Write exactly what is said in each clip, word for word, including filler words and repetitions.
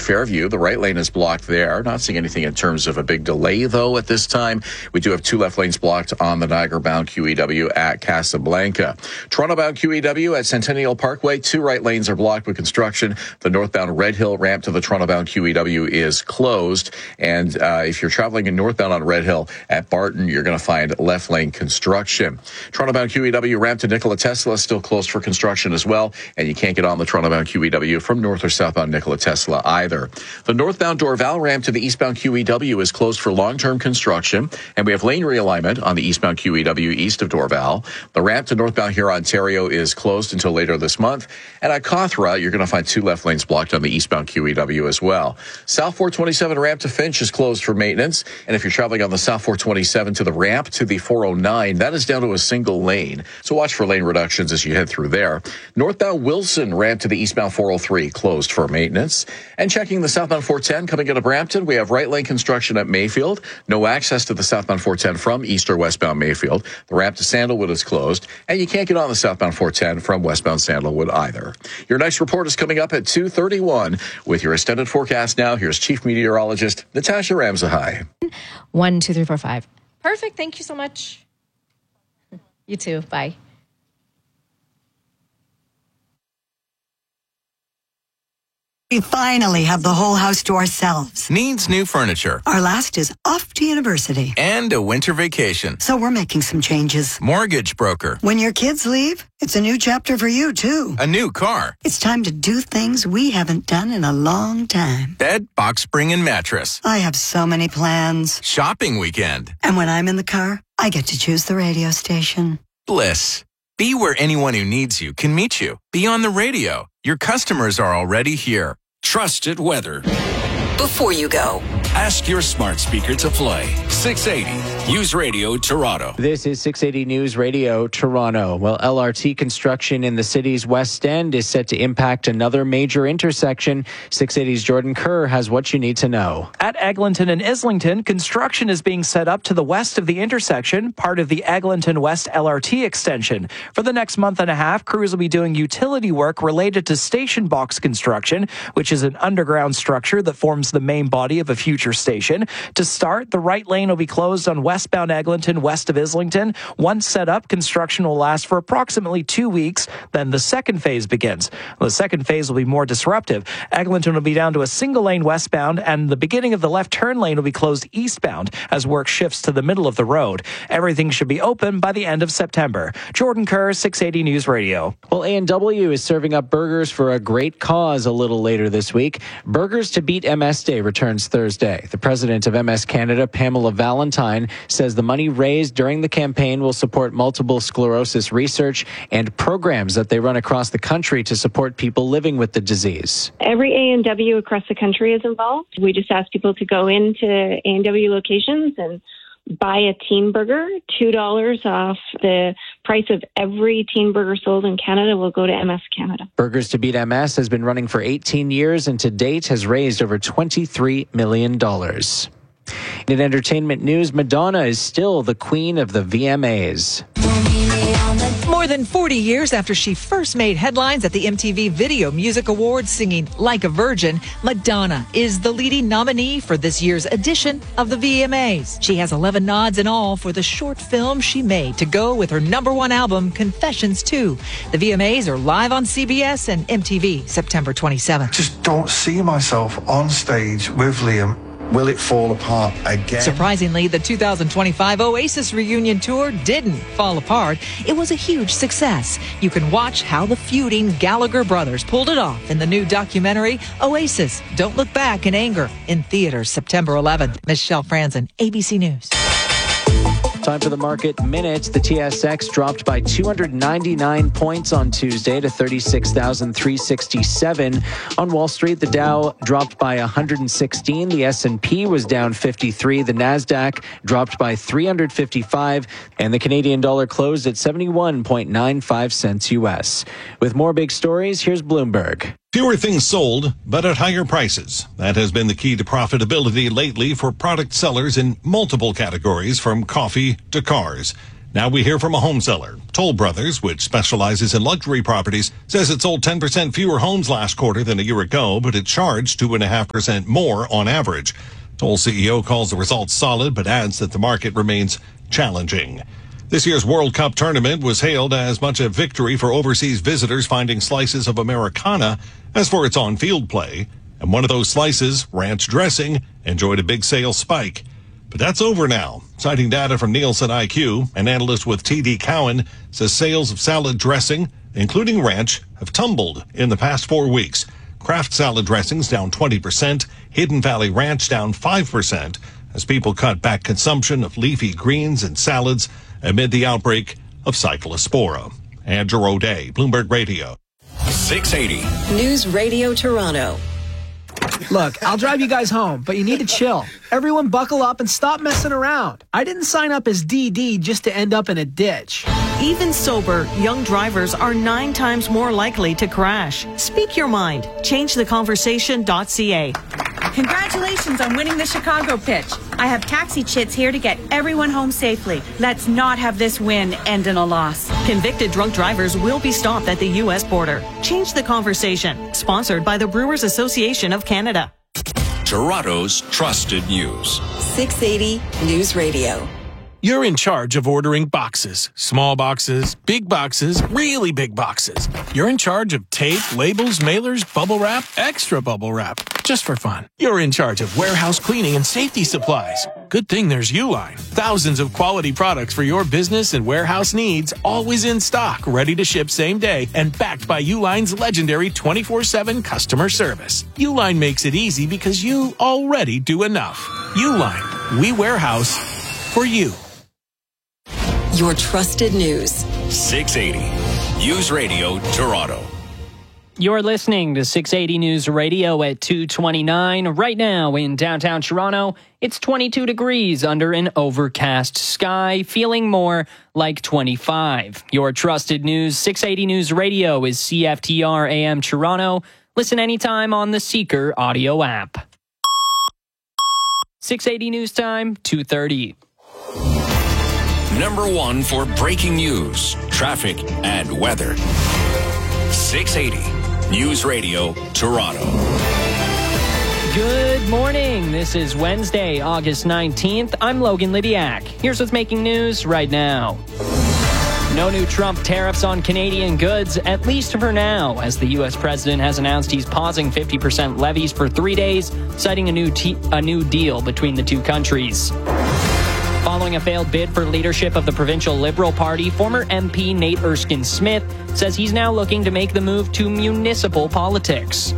Fairview. The right lane is blocked there. Not seeing anything in terms of a big delay, though, at this time. We do have two left lanes blocked on the Niagara-bound Q E W at Casablanca. Toronto-bound Q E W at Centennial Parkway. Two right lanes are blocked with construction. The northbound Red Hill ramp to the Toronto-bound Q E W is closed. And uh, if you're traveling in northbound on Red Hill at Barton, you're going to find left lane construction. Toronto-bound Q E W ramp to Nikola Tesla is still closed for construction as well. And you can't get on the Toronto-bound Q E W from north or southbound Nikola Tesla either. The northbound Dorval ramp to the eastbound Q E W is closed for long-term construction. And we have lane realignment on the eastbound Q E W east of Dorval. The ramp to northbound here, Ontario, is closed until later this month. And at Cawthra, you're going to find two left lanes blocked on the eastbound Q E W as well. South four twenty-seven ramp to Finch is closed for maintenance. And if you're traveling on the South four twenty-seven to the ramp to the four oh nine, that is down to a single lane. So watch for lane reductions as you head through there. Northbound Wilson ramp to the eastbound four oh three closed for maintenance. And checking the southbound four ten coming into Brampton, we have right lane construction at Mayfield. No access to the southbound four ten from east or westbound Mayfield. The ramp to Sandalwood is closed. And you can't get on the southbound four ten from westbound Sandalwood either. Your next report is coming up at two thirty-one. With your extended forecast now, here's Chief Meteorologist Natasha Ramsahai. One, two, three, four, five. Perfect. Thank you so much. You too. Bye. We finally have the whole house to ourselves. Needs new furniture. Our last is off to university. And a winter vacation. So we're making some changes. Mortgage broker. When your kids leave, it's a new chapter for you, too. A new car. It's time to do things we haven't done in a long time. Bed, box spring, and mattress. I have so many plans. Shopping weekend. And when I'm in the car, I get to choose the radio station. Bliss. Be where anyone who needs you can meet you. Be on the radio. Your customers are already here. Trusted weather. Before you go, ask your smart speaker to play six eighty News Radio Toronto. This is six eighty News Radio Toronto. Well, L R T construction in the city's West End is set to impact another major intersection. six eighty's Jordan Kerr has what you need to know. At Eglinton and Islington, construction is being set up to the west of the intersection, part of the Eglinton West L R T extension. For the next month and a half, crews will be doing utility work related to station box construction, which is an underground structure that forms the main body of a future station. To start, the right lane will be closed on westbound Eglinton west of Islington. Once set up, construction will last for approximately two weeks. Then the second phase begins. The second phase will be more disruptive. Eglinton will be down to a single lane westbound, and the beginning of the left turn lane will be closed eastbound as work shifts to the middle of the road. Everything should be open by the end of September. Jordan Kerr, six eighty News Radio. Well, A and W is serving up burgers for a great cause a little later this week. Burgers to Beat M S Day returns Thursday. The president of M S Canada, Pamela Valentine, says the money raised during the campaign will support multiple sclerosis research and programs that they run across the country to support people living with the disease. Every A and W across the country is involved. We just ask people to go into A and W locations and buy a teen burger. two dollars off the price of every teen burger sold in Canada will go to M S Canada. Burgers to Beat M S has been running for eighteen years and to date has raised over twenty-three million dollars. In entertainment news, Madonna is still the queen of the V M As. More than forty years after she first made headlines at the M T V Video Music Awards singing Like a Virgin, Madonna is the leading nominee for this year's edition of the V M As. She has eleven nods in all for the short film she made to go with her number one album, Confessions two. The V M As are live on C B S and M T V September twenty-seventh. Just don't see myself on stage with Liam. Will it fall apart again? Surprisingly, the two thousand twenty-five Oasis reunion tour didn't fall apart. It was a huge success. You can watch how the feuding Gallagher brothers pulled it off in the new documentary, Oasis, Don't Look Back in Anger, in theaters September eleventh. Michelle Franzen, A B C News. Time for the market minutes. The T S X dropped by two hundred ninety-nine points on Tuesday to thirty-six thousand three hundred sixty-seven. On Wall Street, the Dow dropped by one hundred sixteen. The S and P was down fifty-three. The Nasdaq dropped by three hundred fifty-five. And the Canadian dollar closed at seventy-one point nine five cents U S. With more big stories, here's Bloomberg. Fewer things sold, but at higher prices. That has been the key to profitability lately for product sellers in multiple categories, from coffee to cars. Now we hear from a home seller. Toll Brothers, which specializes in luxury properties, says it sold ten percent fewer homes last quarter than a year ago, but it charged two point five percent more on average. Toll C E O calls the results solid, but adds that the market remains challenging. This year's World Cup tournament was hailed as much a victory for overseas visitors finding slices of Americana as for its on-field play. And one of those slices, ranch dressing, enjoyed a big sales spike. But that's over now. Citing data from Nielsen I Q, an analyst with T D Cowen says sales of salad dressing, including ranch, have tumbled in the past four weeks. Kraft salad dressings down twenty percent, Hidden Valley Ranch down five percent, as people cut back consumption of leafy greens and salads amid the outbreak of Cyclospora. Andrew O'Day, Bloomberg Radio. six eighty. News Radio Toronto. Look, I'll drive you guys home, but you need to chill. Everyone buckle up and stop messing around. I didn't sign up as D D just to end up in a ditch. Even sober, young drivers are nine times more likely to crash. Speak your mind. Change the conversation dot c a. Congratulations on winning the Chicago pitch. I have taxi chits here to get everyone home safely. Let's not have this win end in a loss. Convicted drunk drivers will be stopped at the U S border. Change the conversation. Sponsored by the Brewers Association of Canada. Toronto's trusted news. six eighty News Radio. You're in charge of ordering boxes. Small boxes, big boxes, really big boxes. You're in charge of tape, labels, mailers, bubble wrap, extra bubble wrap. Just for fun. You're in charge of warehouse cleaning and safety supplies. Good thing there's Uline. Thousands of quality products for your business and warehouse needs, always in stock, ready to ship same day, and backed by Uline's legendary twenty-four seven customer service. Uline makes it easy because you already do enough. Uline. We warehouse for you. Your trusted news. six eighty. News Radio Toronto. You're listening to six eighty News Radio at two twenty-nine. Right now in downtown Toronto, it's twenty-two degrees under an overcast sky, feeling more like twenty-five. Your trusted news, six eighty News Radio is C F T R A M Toronto. Listen anytime on the Seeker audio app. six eighty News Time, two thirty. Number one for breaking news, traffic, and weather. six eighty News Radio Toronto. Good morning. This is Wednesday, August nineteenth. I'm Logan Libiak. Here's what's making news right now. No new Trump tariffs on Canadian goods, at least for now, as the U S president has announced he's pausing fifty percent levies for three days, citing a new, te- a new deal between the two countries. Following a failed bid for leadership of the provincial Liberal Party, former M P Nate Erskine-Smith says he's now looking to make the move to municipal politics.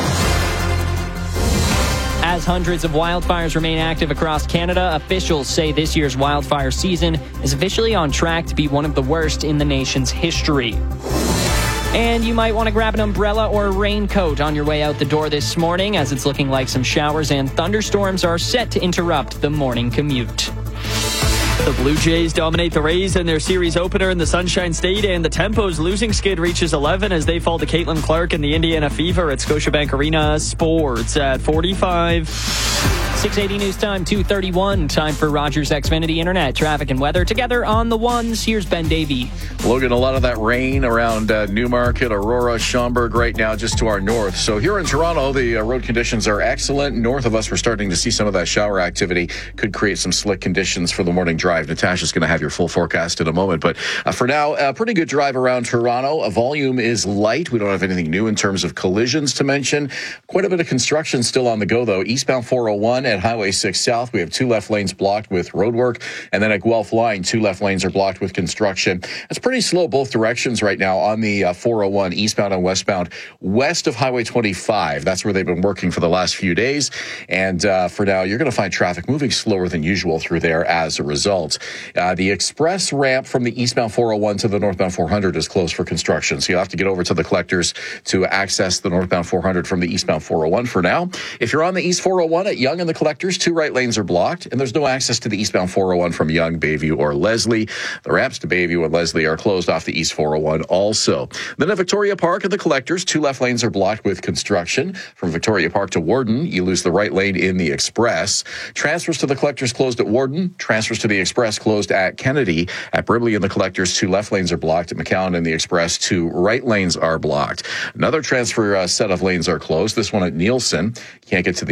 As hundreds of wildfires remain active across Canada, officials say this year's wildfire season is officially on track to be one of the worst in the nation's history. And you might want to grab an umbrella or a raincoat on your way out the door this morning, as it's looking like some showers and thunderstorms are set to interrupt the morning commute. The Blue Jays dominate the Rays in their series opener in the Sunshine State, and the Tempo's losing skid reaches eleven as they fall to Caitlin Clark and the Indiana Fever at Scotiabank Arena. Sports at forty-five. six eighty News Time, two thirty-one. Time for Rogers Xfinity Internet, traffic and weather. Together on the ones, here's Ben Davey. Logan, a lot of that rain around uh, Newmarket, Aurora, Schaumburg right now, just to our north. So here in Toronto, the uh, road conditions are excellent. North of us, we're starting to see some of that shower activity. Could create some slick conditions for the morning drive. Natasha's going to have your full forecast in a moment. But uh, for now, a pretty good drive around Toronto. A volume is light. We don't have anything new in terms of collisions to mention. Quite a bit of construction still on the go, though. Eastbound four oh one at Highway six South, we have two left lanes blocked with roadwork. And then at Guelph Line, two left lanes are blocked with construction. It's pretty slow both directions right now on the uh, four oh one, eastbound and westbound, west of Highway twenty-five. That's where they've been working for the last few days. And uh, for now, you're going to find traffic moving slower than usual through there as a result. Uh, the express ramp from the eastbound four oh one to the northbound four hundred is closed for construction. So you'll have to get over to the collectors to access the northbound four hundred from the eastbound four oh one for now. If you're on the east four oh one at Yonge and the collectors, two right lanes are blocked, and there's no access to the eastbound four oh one from Yonge, Bayview, or Leslie. The ramps to Bayview and Leslie are closed off the east four oh one also. Then at Victoria Park and the collectors, two left lanes are blocked with construction. From Victoria Park to Warden, you lose the right lane in the express. Transfers to the collectors closed at Warden. Transfers to the Express closed at Kennedy. At Bribbley and the Collectors, two left lanes are blocked. At McCowan and the Express, two right lanes are blocked. Another transfer uh, set of lanes are closed. This one at Nielsen. Can't get to the